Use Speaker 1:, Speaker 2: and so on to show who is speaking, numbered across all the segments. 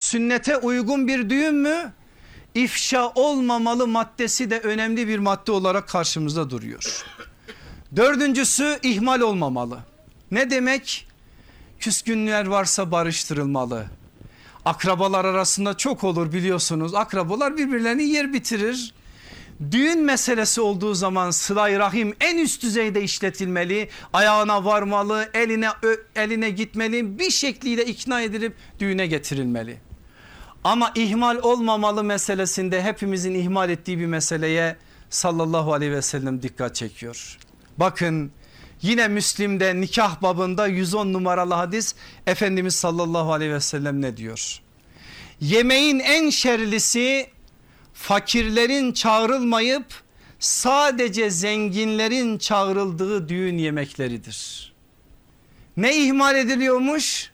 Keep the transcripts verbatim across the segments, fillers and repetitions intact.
Speaker 1: sünnete uygun bir düğün mü? İfşa olmamalı maddesi de önemli bir madde olarak karşımızda duruyor. Dördüncüsü ihmal olmamalı. Ne demek? Küskünler varsa barıştırılmalı. Akrabalar arasında çok olur biliyorsunuz. Akrabalar birbirlerini yer bitirir. Düğün meselesi olduğu zaman sıla-i rahim en üst düzeyde işletilmeli. Ayağına varmalı, eline eline gitmeli, bir şekliyle ikna edilip düğüne getirilmeli. Ama ihmal olmamalı meselesinde hepimizin ihmal ettiği bir meseleye sallallahu aleyhi ve sellem dikkat çekiyor. Bakın yine Müslim'de nikah babında yüz on numaralı hadis, Efendimiz sallallahu aleyhi ve sellem ne diyor? Yemeğin en şerlisi fakirlerin çağrılmayıp sadece zenginlerin çağrıldığı düğün yemekleridir. Ne ihmal ediliyormuş?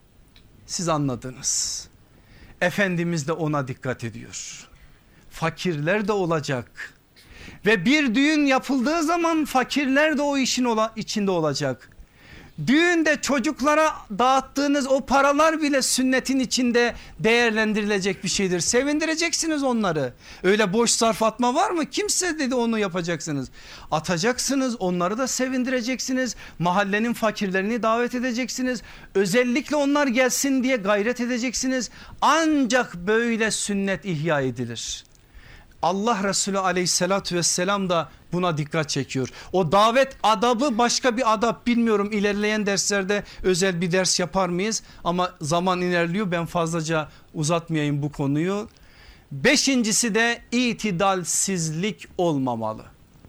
Speaker 1: Siz anladınız. Efendimiz de ona dikkat ediyor. Fakirler de olacak ve bir düğün yapıldığı zaman fakirler de o işin ola, içinde olacak. Düğünde çocuklara dağıttığınız o paralar bile sünnetin içinde değerlendirilecek bir şeydir. Sevindireceksiniz onları. Öyle boş sarf atma var mı? Kimse dedi onu yapacaksınız. Atacaksınız, onları da sevindireceksiniz. Mahallenin fakirlerini davet edeceksiniz. Özellikle onlar gelsin diye gayret edeceksiniz. Ancak böyle sünnet ihya edilir. Allah Resulü aleyhissalatü vesselam da buna dikkat çekiyor. O davet adabı başka bir adab, bilmiyorum ilerleyen derslerde özel bir ders yapar mıyız? Ama zaman ilerliyor, ben fazlaca uzatmayayım bu konuyu. Beşincisi de itidalsizlik olmamalı.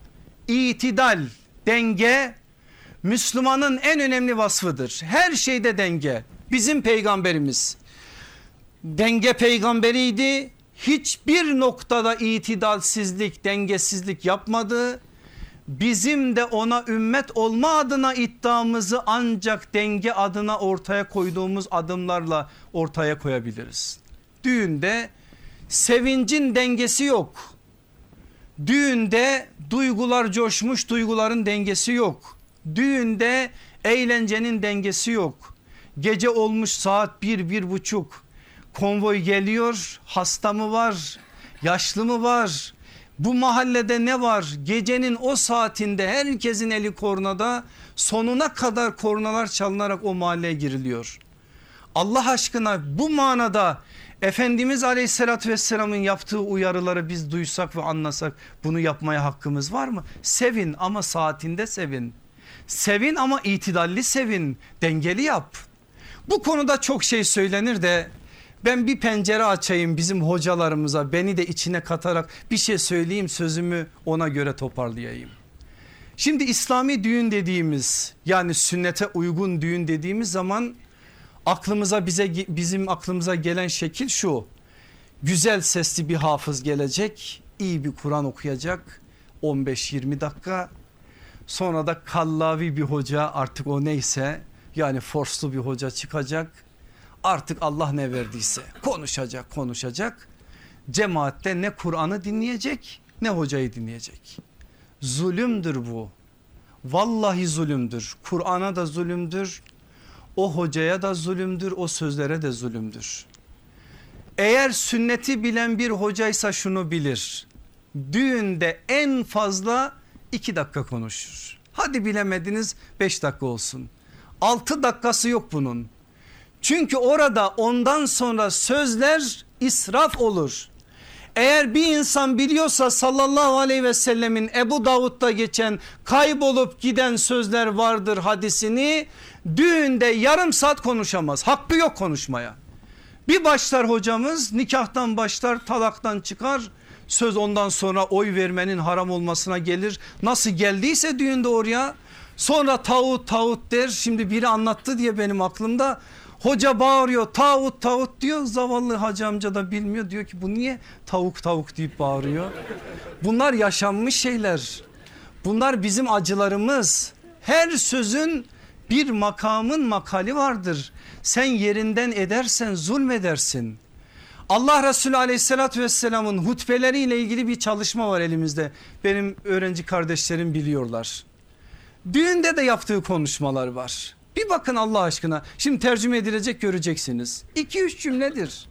Speaker 1: İtidal, denge Müslümanın en önemli vasfıdır. Her şeyde denge. Bizim peygamberimiz denge peygamberiydi. Hiçbir noktada itidalsizlik, dengesizlik yapmadı. Bizim de ona ümmet olma adına iddiamızı ancak denge adına ortaya koyduğumuz adımlarla ortaya koyabiliriz. Düğünde sevincin dengesi yok. Düğünde duygular coşmuş, duyguların dengesi yok. Düğünde eğlencenin dengesi yok. Gece olmuş saat bir, bir buçuk. Konvoy geliyor, hasta mı var, yaşlı mı var, bu mahallede ne var? Gecenin o saatinde herkesin eli kornada, sonuna kadar kornalar çalınarak o mahalleye giriliyor. Allah aşkına bu manada Efendimiz aleyhissalatü vesselamın yaptığı uyarıları biz duysak ve anlasak bunu yapmaya hakkımız var mı? Sevin ama saatinde sevin. Sevin ama itidalli sevin, dengeli yap. Bu konuda çok şey söylenir de ben bir pencere açayım bizim hocalarımıza, beni de içine katarak bir şey söyleyeyim, sözümü ona göre toparlayayım. Şimdi İslami düğün dediğimiz, yani sünnete uygun düğün dediğimiz zaman aklımıza bize bizim aklımıza gelen şekil şu: güzel sesli bir hafız gelecek, iyi bir Kur'an okuyacak on beş yirmi dakika, sonra da kallavi bir hoca, artık o neyse, yani forslu bir hoca çıkacak. Artık Allah ne verdiyse konuşacak konuşacak. Cemaatte ne Kur'an'ı dinleyecek ne hocayı dinleyecek. Zulümdür bu. Vallahi zulümdür. Kur'an'a da zulümdür. O hocaya da zulümdür. O sözlere de zulümdür. Eğer sünneti bilen bir hocaysa şunu bilir: düğünde en fazla iki dakika konuşur. Hadi bilemediniz beş dakika olsun. Altı dakikası yok bunun. Çünkü orada ondan sonra sözler israf olur. Eğer bir insan biliyorsa sallallahu aleyhi ve sellemin Ebu Davud'da geçen kaybolup giden sözler vardır hadisini, düğünde yarım saat konuşamaz. Hakkı yok konuşmaya. Bir başlar hocamız, nikahtan başlar, talaktan çıkar. Söz ondan sonra oy vermenin haram olmasına gelir. Nasıl geldiyse düğünde oraya. Sonra tağut tağut der. Şimdi biri anlattı diye benim aklımda. Hoca bağırıyor, tağut tağut diyor. Zavallı hacı amca da bilmiyor, diyor ki bu niye tavuk tavuk deyip bağırıyor. Bunlar yaşanmış şeyler. Bunlar bizim acılarımız. Her sözün bir makamın makali vardır. Sen yerinden edersen zulmedersin. Allah Resulü aleyhissalatü vesselamın hutbeleriyle ilgili bir çalışma var elimizde. Benim öğrenci kardeşlerim biliyorlar. Düğünde de yaptığı konuşmalar var. Bir bakın Allah aşkına, şimdi tercüme edilecek, göreceksiniz. iki üç cümledir.